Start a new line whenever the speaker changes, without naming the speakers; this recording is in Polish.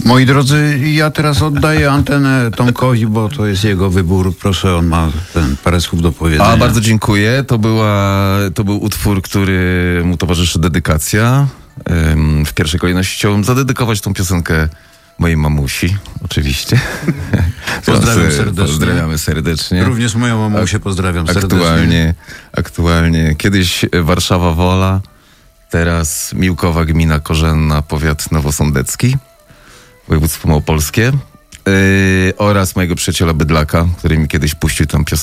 Moi drodzy, ja teraz oddaję antenę Tomkowi, bo to jest jego wybór. Proszę, on ma parę słów do powiedzenia.
Bardzo dziękuję. To był utwór, który mu towarzyszy dedykacja. W pierwszej kolejności chciałbym zadedykować tą piosenkę mojej mamusi, oczywiście.
Pozdrawiam serdecznie.
Pozdrawiamy serdecznie.
Również moją mamusię pozdrawiam serdecznie.
Aktualnie. Kiedyś Warszawa Wola, teraz Miłkowa Gmina Korzenna, powiat nowosądecki, województwo małopolskie. Oraz mojego przyjaciela Bydlaka, który mi kiedyś puścił tę piosenkę.